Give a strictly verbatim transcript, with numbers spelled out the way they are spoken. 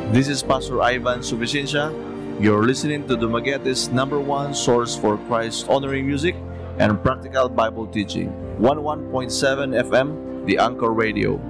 This is Pastor Ivan Suficiencia. You're listening to Dumaguete's number one source for Christ-honoring music and practical Bible teaching. one oh one point seven F M, The Anchor Radio.